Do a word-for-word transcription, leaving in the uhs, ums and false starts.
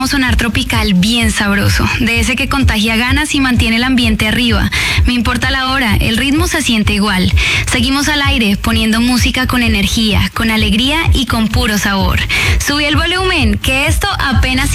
Sonar tropical bien sabroso, de ese que contagia ganas y mantiene el ambiente arriba. Me importa la hora, el ritmo se siente igual. Seguimos al aire poniendo música con energía, con alegría y con puro sabor. Sube el volumen, que esto apenas